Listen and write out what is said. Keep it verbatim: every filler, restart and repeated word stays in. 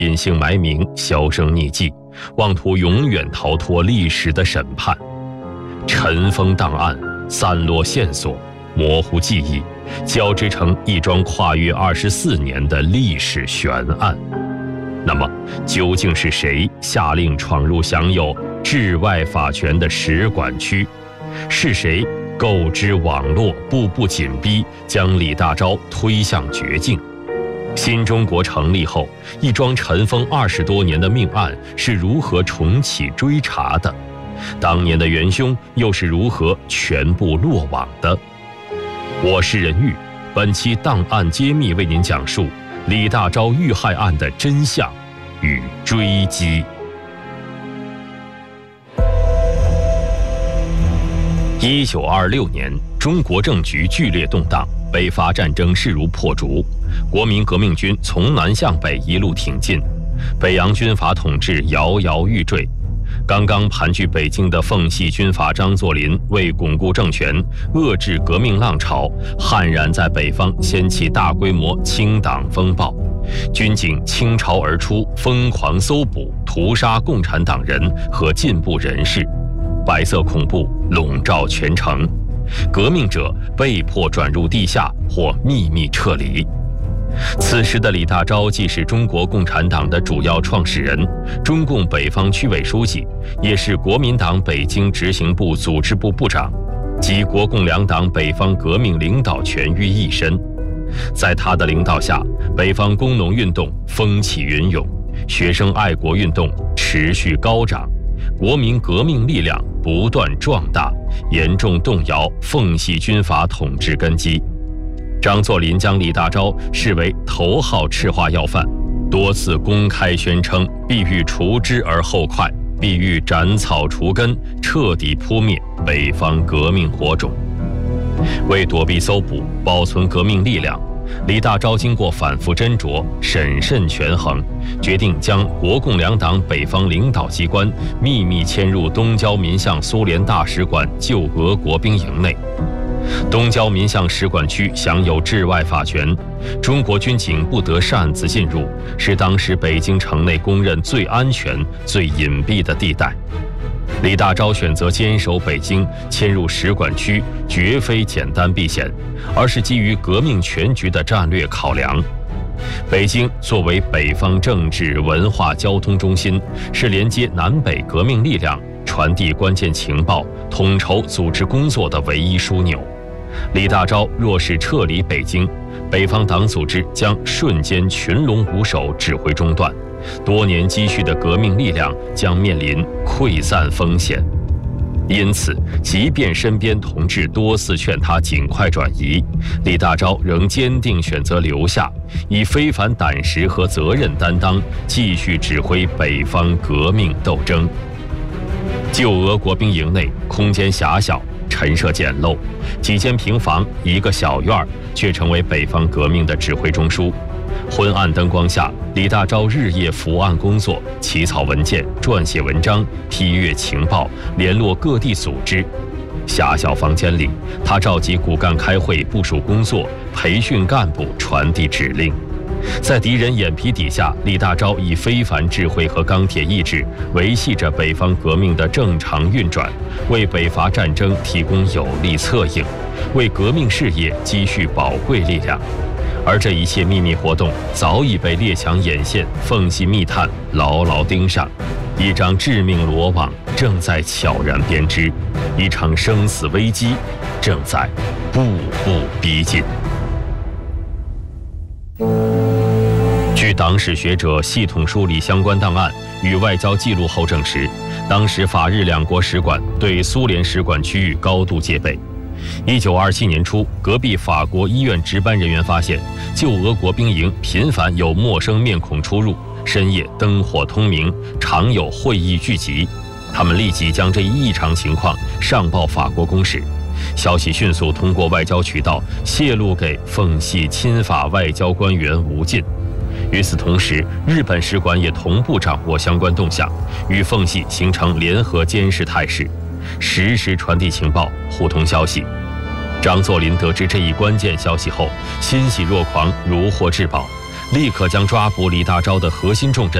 隐姓埋名，销声匿迹，妄图永远逃脱历史的审判。尘封档案，散落线索，模糊记忆，交织成一桩跨越二十四年的历史悬案。那么，究竟是谁下令闯入享有治外法权的使馆区？是谁构织网络，步步紧逼，将李大钊推向绝境？新中国成立后，一桩尘封二十多年的命案是如何重启追查的？当年的元凶又是如何全部落网的？我是任玉，本期档案揭秘为您讲述李大钊遇害案的真相与追击。一九二六年，中国政局剧烈动荡，北伐战争势如破竹，国民革命军从南向北一路挺进，北洋军阀统治摇摇欲坠。刚刚盘踞北京的奉系军阀张作霖为巩固政权，遏制革命浪潮，悍然在北方掀起大规模清党风暴，军警倾巢而出，疯狂搜捕、屠杀共产党人和进步人士，白色恐怖笼罩全城，革命者被迫转入地下或秘密撤离。此时的李大钊既是中国共产党的主要创始人，中共北方区委书记，也是国民党北京执行部组织部部长，集国共两党北方革命领导权于一身。在他的领导下，北方工农运动风起云涌，学生爱国运动持续高涨，国民革命力量不断壮大，严重动摇奉系军阀统治根基。张作霖将李大钊视为头号赤化要犯，多次公开宣称必欲除之而后快，必欲斩草除根，彻底扑灭北方革命火种。为躲避搜捕，保存革命力量，李大钊经过反复斟酌、审慎权衡，决定将国共两党北方领导机关秘密迁入东交民巷苏联大使馆旧俄国兵营内。东交民巷使馆区享有治外法权，中国军警不得擅自进入，是当时北京城内公认最安全、最隐蔽的地带。李大钊选择坚守北京，迁入使馆区，绝非简单避险，而是基于革命全局的战略考量。北京作为北方政治、文化、交通中心，是连接南北革命力量、传递关键情报、统筹组织工作的唯一枢纽。李大钊若是撤离北京，北方党组织将瞬间群龙无首，指挥中断，多年积蓄的革命力量将面临溃散风险。因此，即便身边同志多次劝他尽快转移，李大钊仍坚定选择留下，以非凡胆识和责任担当，继续指挥北方革命斗争。旧俄国兵营内空间狭小，陈设简陋，几间平房，一个小院儿，却成为北方革命的指挥中枢。昏暗灯光下，李大钊日夜伏案工作，起草文件，撰写文章，批阅情报，联络各地组织。狭小房间里，他召集骨干开会，部署工作，培训干部，传递指令。在敌人眼皮底下，李大钊以非凡智慧和钢铁意志维系着北方革命的正常运转，为北伐战争提供有力策应，为革命事业积蓄宝贵力量。而这一切秘密活动早已被列强眼线、奉系密探牢牢盯上，一张致命罗网正在悄然编织，一场生死危机正在步步逼近。据党史学者系统梳理相关档案与外交记录后证实，当时法日两国使馆对苏联使馆区域高度戒备。一九二七年初，隔壁法国医院值班人员发现，旧俄国兵营频繁有陌生面孔出入，深夜灯火通明，常有会议聚集。他们立即将这一异常情况上报法国公使，消息迅速通过外交渠道泄露给奉系亲法外交官员吴进。与此同时，日本使馆也同步掌握相关动向，与奉系形成联合监视态势，实时传递情报，互通消息。张作霖得知这一关键消息后，欣喜若狂，如获至宝， 立刻将抓捕李大钊的核心重镇